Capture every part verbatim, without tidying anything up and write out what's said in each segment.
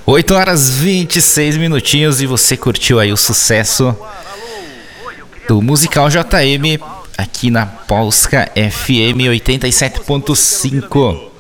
oito horas e vinte e seis minutinhos e você curtiu aí o sucesso do Musical J M aqui na Polska F M oitenta e sete ponto cinco.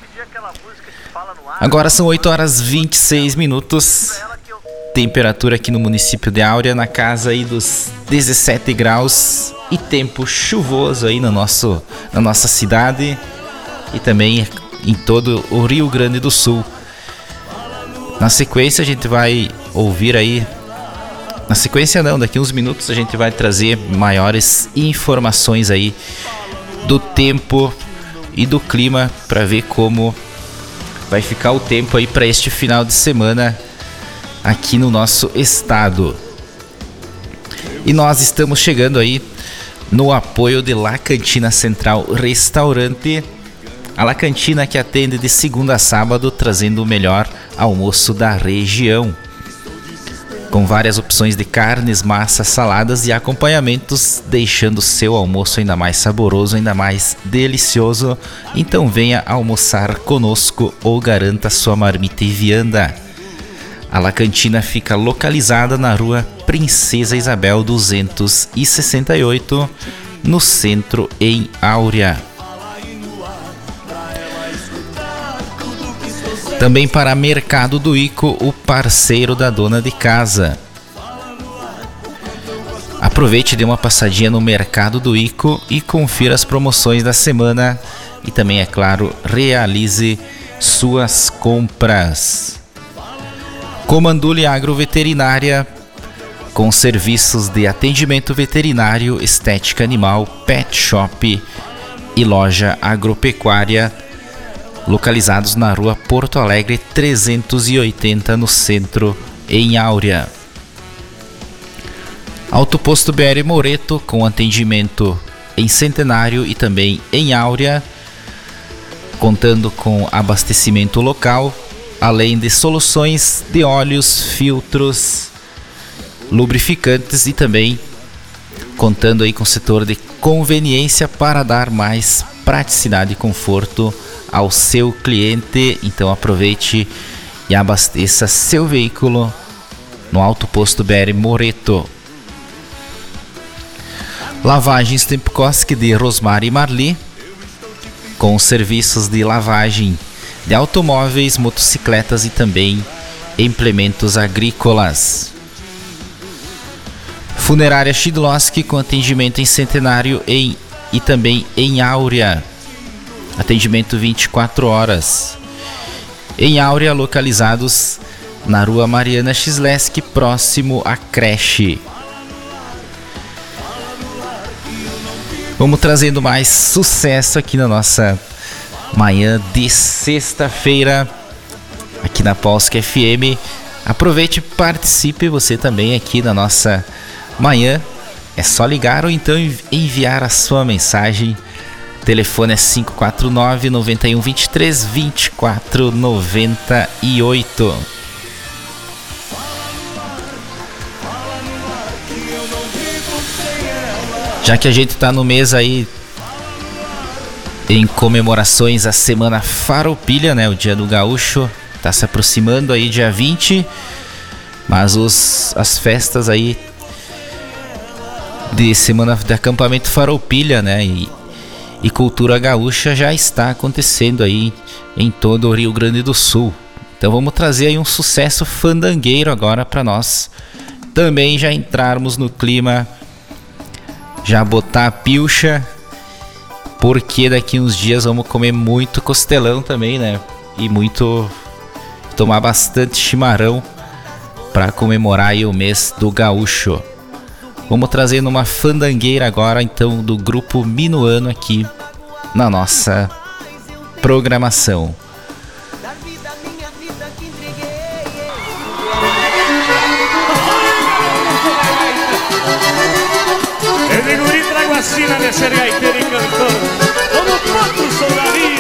Agora são oito horas e vinte e seis minutos. Temperatura aqui no município de Áurea na casa aí dos dezessete graus e tempo chuvoso aí no nosso, na nossa cidade e também em todo o Rio Grande do Sul. Na sequência a gente vai ouvir aí, na sequência não, daqui uns minutos a gente vai trazer maiores informações aí do tempo e do clima para ver como vai ficar o tempo aí para este final de semana aqui no nosso estado. E nós estamos chegando aí no apoio de La Cantina Central Restaurante, a La Cantina que atende de segunda a sábado, trazendo o melhor almoço da região, com várias opções de carnes, massas, saladas e acompanhamentos, deixando o seu almoço ainda mais saboroso, ainda mais delicioso. Então venha almoçar conosco ou garanta sua marmita e vianda. A La Cantina fica localizada na rua Princesa Isabel duzentos e sessenta e oito, no centro, em Áurea. Também para Mercado do Ico, o parceiro da dona de casa. Aproveite e dê uma passadinha no Mercado do Ico e confira as promoções da semana. E também, é claro, realize suas compras. Comandule Agroveterinária, com serviços de atendimento veterinário, estética animal, pet shop e loja agropecuária, localizados na rua Porto Alegre trezentos e oitenta, no centro, em Áurea. Autoposto B R Moreto, com atendimento em Centenário e também em Áurea, contando com abastecimento local, além de soluções de óleos, filtros, lubrificantes e também contando aí com o setor de conveniência para dar mais praticidade e conforto ao seu cliente. Então aproveite e abasteça seu veículo no Autoposto B R Moreto. Lavagens Tempkoski de Rosmar e Marli, com serviços de lavagem de automóveis, motocicletas e também implementos agrícolas. Funerária Shidlowski, com atendimento em Centenário em, e também em Áurea. Atendimento vinte e quatro horas. Em Áurea, localizados na rua Mariana Schleski, próximo à creche. Vamos trazendo mais sucesso aqui na nossa manhã de sexta-feira, aqui na Polska F M. Aproveite e participe você também aqui na nossa manhã. É só ligar ou então enviar a sua mensagem. O telefone é cinco quatro nove, nove um dois três, dois quatro nove oito. Já que a gente está no mês aí em comemorações à Semana Farroupilha, né? O Dia do Gaúcho está se aproximando aí, dia vinte. Mas os, as festas aí de Semana de Acampamento Farroupilha, né? E, e Cultura Gaúcha já está acontecendo aí em todo o Rio Grande do Sul. Então vamos trazer aí um sucesso fandangueiro agora para nós também já entrarmos no clima, já botar a pilcha, porque daqui uns dias vamos comer muito costelão também, né? E muito, tomar bastante chimarrão para comemorar aí o mês do gaúcho. Vamos trazer uma fandangueira agora, então, do grupo Minuano aqui na nossa programação. Eu de guri trago a sina de ser gaiteiro e cantor, como quatro soldadinhos.